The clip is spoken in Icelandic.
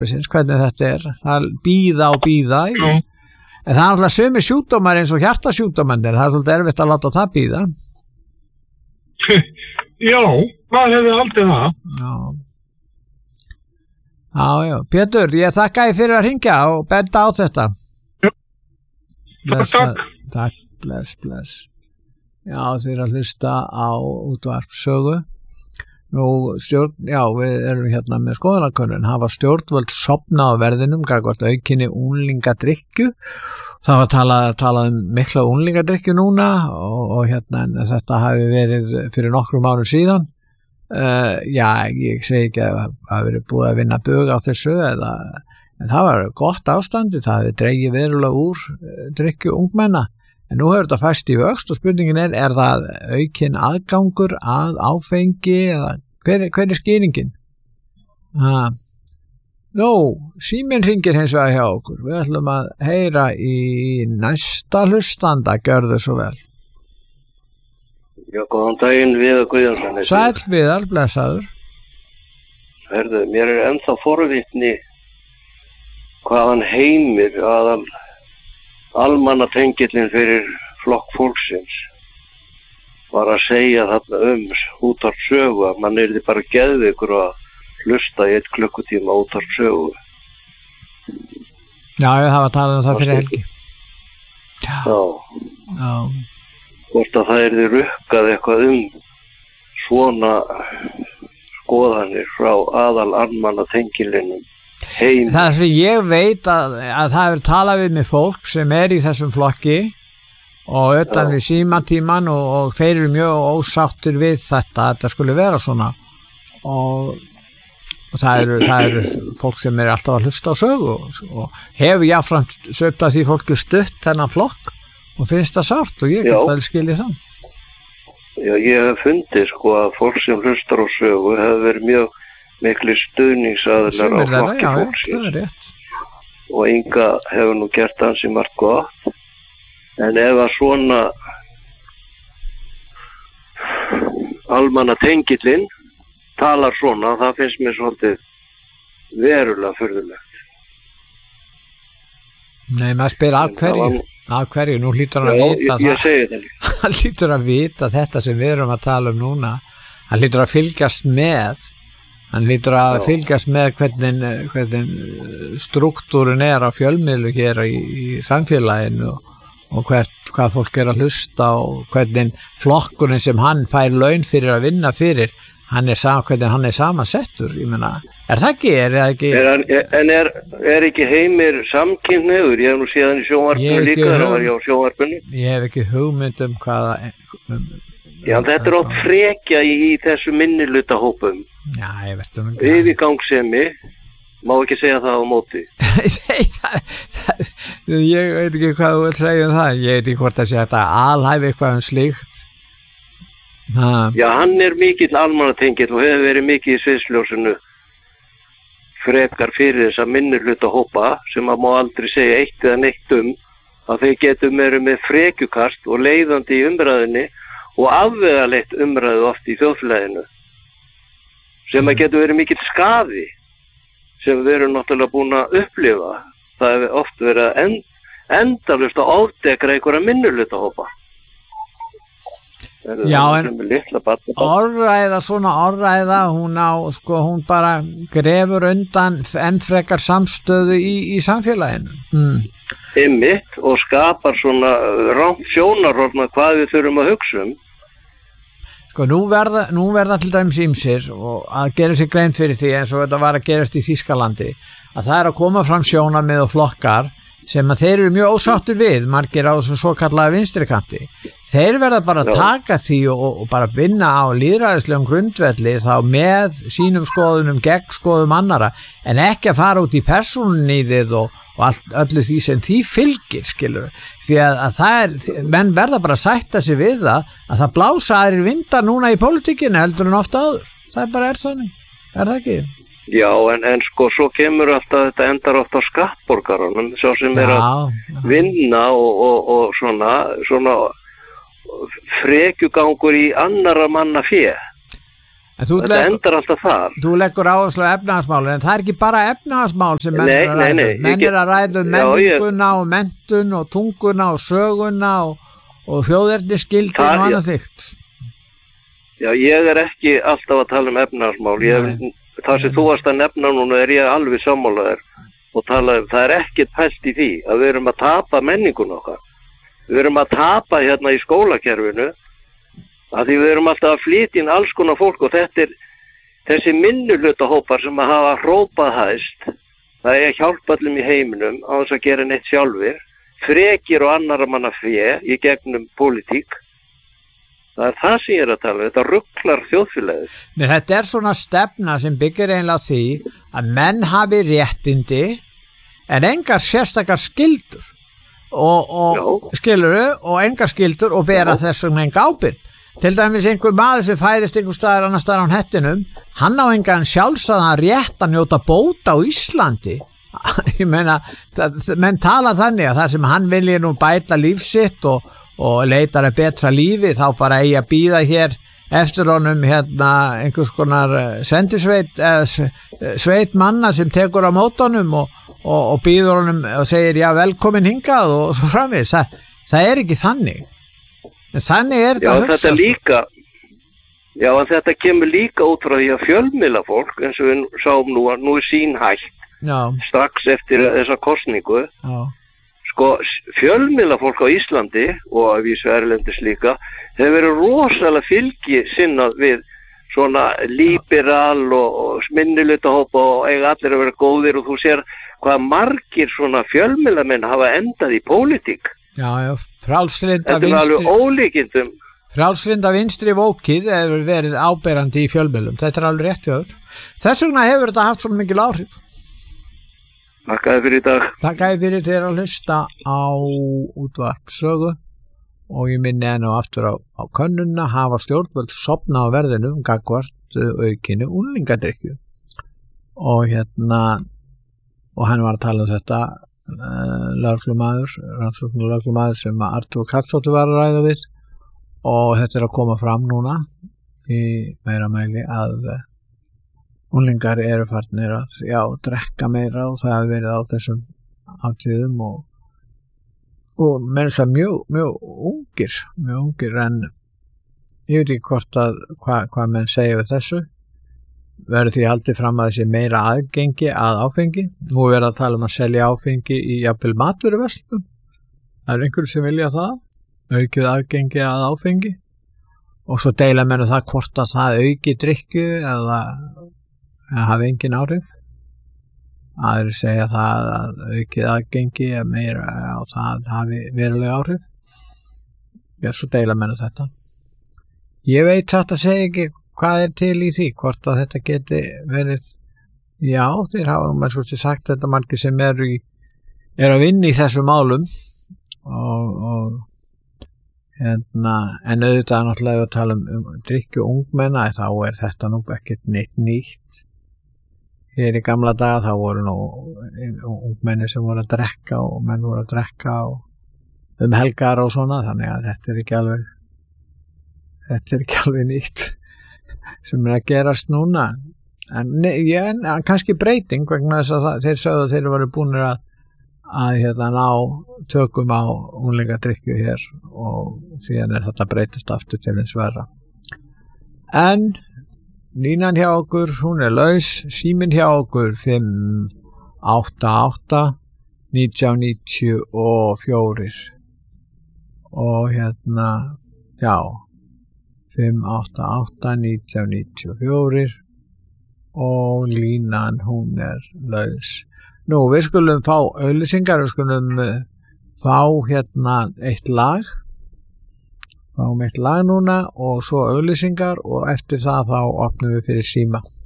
hvernig þetta það bíða og bíða en það alltaf sumir sjúkdómar eins og hjartasjúkdómar það svolítið erfitt að láta það bíða Já, hvað hefði aldrei það? Já, Pétur, ég þakka þér fyrir að hringja og benda á þetta. Takk, bless. Já, þið að hlusta á útvarpssögu. Nú, við erum hérna með skoðanakönnun. Hafa stjórnvöld sofnað á verðinum gagnvart aukinni unglingadrykkju. Það var talað mikla unglingadrykkju núna og hérna en þetta hafi verið fyrir nokkrum árum síðan. Ég segi ekki að það verið búið að vinna bug á þessu en það var gott ástandi, það hefði dregið verulega úr drykkju ungmenna en nú hefur þetta fæst í vöxt og spurningin er það aukinn aðgangur að áfengi eða hver skýringin? Síminn hringir hins vegar hjá okkur, við ætlum að heyra í næsta hlustanda, gjörðu svo vel. Já, góðan daginn, Viðar Guðjónsson. Sæll Viðar, blessaður. Herðu, mér ennþá forvitni hvaðan Heimir almannatengillinn fyrir flokk fólksins var að segja þarna útvarpssögu að mann yrði bara geðveikur að hlusta í 1 klukkutíma útvarpssögu. Já, það var talað það fyrir helgi. Já. Hvort að það yrði rukkað eitthvað svona skoðanir frá almannatengillinum Heimir. Það sem ég veit að það hefur talað við með fólk sem í þessum flokki og utan við símatíman og þeir eru mjög ósáttir við þetta skulle vera svona og það eru fólk sem alltaf að hlusta á sögu og hefur jafnframt sögt að því fólki stutt þennan flokk og finnst það sárt og ég get vel skilið það. Já, ég hef fundið að fólk sem hlustar á sögu hefur verið mjög miklu stuðningsaðilar á flokki fólksins. Það rétt. Og Inga hefur nú gert ansi margt gott. En ef að svona almannatengillinn talar svona, það finnst mér svolítið verulega furðulegt. Nei, maður spyr af hverju, nú hlýtur hann að vita ég segi það líka. Hann hlýtur að vita þetta sem við erum að tala núna, hann hlýtur að fylgjast með hvernig struktúrin á fjölmiðlu hér í samfélaginu og hvað fólk að hlusta og hvernig flokkurinn sem hann fær laun fyrir að vinna fyrir hvernig hann samansettur, ég meina það ekki? En ekki Heimir samkynhneigður? Ég hef nú séð hann í sjónvarpinu líka, það var ég á sjónvarpinu. Ég hef ekki hugmynd hvaða... Já, þetta oft frekja í þessu minnihlutahópum. Já, ég veit Yfirgangssemi, má ekki segja það á móti. Ég veit ekki hvað þú vilt segja það, ég veit ekki hvort það sé þetta alhæfi eitthvað slíkt. Já, hann mikill almannatengill og hefur verið mikið í sviðsljósinu frekar fyrir þessa minnihlutahópa sem að má aldrei segja eitt eða neitt að þeir getum verið með frekjukast og leiðandi í umræðinni og afvegaleitt umræðu oft í þjóðfélaginu sem að getur verið mikill skaði sem við erum náttúrulega búin að upplifa. Það hefur oft verið endalaust að ofdegra einhverja minnihlutahópa. Já, en orðræða hún bara grefur undan enn frekar samstöðu í samfélaginu. Einmitt og skapar svona rangt sjónarhorn hvað við þurfum að hugsa Nú verða til dæmis ýmsir og að gera sér grein fyrir því eins og þetta var að gerast í Þýskalandi að það að koma fram sjónarmið og flokkar sem að þeir eru mjög ósáttir við, margir á þessum svo kallaða vinstrikanti. Þeir verða bara að taka því og bara vinna á lýðræðislegum grundvelli þá með sínum skoðunum gegn skoðum annara en ekki að fara út í persónunýðið og öllu því sem því fylgir, skilur. Því að menn verða bara að sætta sig við að það blása aðrir vindar núna í pólitíkinni heldur en ofta áður. Það bara þannig, það ekki? Já, en svo kemur alltaf þetta endar oft á skattborgaranum, svo sem að vinna og svona frekjugangur í annarra manna fé. Þetta endar alltaf þar. Þú leggur áherslu á efnahagsmálin, en það ekki bara efnahagsmál sem menn að ræða. Menn að ræða menninguna og menntun og tunguna og söguna og þjóðernisgildin og annað þitt. Já, ég ekki alltaf að tala efnahagsmál. Það sem þú varst að nefna núna ég alveg sammálaður og það ekkert pælt í því að við erum að tapa menningun okkar. Við erum að tapa hérna í skólakerfinu að því við erum alltaf að flytja inn alls konar fólk og þetta þessi minnihlutahópar sem að hafa hrópað hæst, það hjálpa öllum í heiminum á þess að gera neitt sjálfir, frekir og annarra manna fé í gegnum pólitík. Það það sem ég að tala, þetta ruglar þjóðfélagið. Nei, þetta svona stefna sem byggir eiginlega því að menn hafi réttindi en engar sérstakar skyldur og skilurðu og engar skyldur og bera þessum enga ábyrgð. Til dæmis einhver maður sem fæðist einhver staðar annar staðar á hnettinum, hann á engan sjálfsagðan rétt að njóta bóta á Íslandi. Ég meina, menn tala þannig að það sem hann vilji nú bæta lífsitt og leitar að betra lífi, þá bara eigi að bíða hér eftir honum einhvers konar sendisveit eða sveit manna sem tekur á mótunum og býður honum og segir já velkomin hingað og svo framvegis. Það ekki þannig. En þannig þetta líka. Já, en þetta kemur líka út frá því að fjölmiðlafólk, eins og við sáum nú sín hægt, strax eftir þessa kosningu. Já. Sko, fjölmiðlafólk á Íslandi og að vísu erlendis líka, hefur verið rosalega fylgisinnað við svona liberal og minnihlutahópa og eiga allir að vera góðir og þú sér hvað margir svona fjölmiðlamenn hafa endað í pólitík. Já, frjálslynda vinstri vókið hefur verið áberandi í fjölmiðlum. Þetta alveg rétt hjá þér. Þess vegna hefur þetta haft svo mikil áhrif. Takkaði fyrir í dag. Takkaði fyrir þér að hlusta á útvarp sögu og ég minni enn og aftur á könnuna hafa stjórnvöld sofnað á verðinum gagnvart aukinni unglingadrykkju og hann var að tala um þetta lögreglumaður sem Artur Karlsdóttir var að ræða við og þetta að koma fram núna í meira mæli að unglingar eru farnir að drekka meira og það hefur verið á þessum átíðum og menn sem mjög ungir en ég veit ekki hvort að hvað menn segja við þessu. Verður því haldið fram að þessi meira aðgengi að áfengi. Nú verður að tala um að selja áfengi í jafnvel matvöruverslunum. Það einhverju sem vilja það, aukið aðgengi að áfengi og svo deila menn það hvort að það auki drykkju eða hafi engin áhrif. Aðrir segja það að aukið aðgengi meira og það hafi verulega áhrif. Já, svo deila menn þetta. Ég veit þetta segja ekki hvað til í því, hvort að þetta geti verið, já, þeir hafa maður svo sagt þetta margir sem eru að vinna í þessum málum og en auðvitað náttúrulega að tala um drykkju ungmenna, þá þetta nú ekkert neitt nýtt. Hér í gamla daga þá voru nú ungmenni sem voru að drekka og menn voru að drekka og helgar og svona, þannig að þetta ekki alveg nýtt sem að gerast núna en kannski breyting vegna þess að þeir sögðu að þeir voru búinir að ná tökum á unglingadrykkju hér og síðan þetta breytist aftur til þess verra en línan hjá okkur hún laus, síminn hjá okkur 588 1994 og já 588-1994 og línan hún laus. Nú, við skulum fá auglýsingar, við skulum fá eitt lag fáum eitt lag núna og svo auglýsingar og eftir það þá opnum við fyrir síma.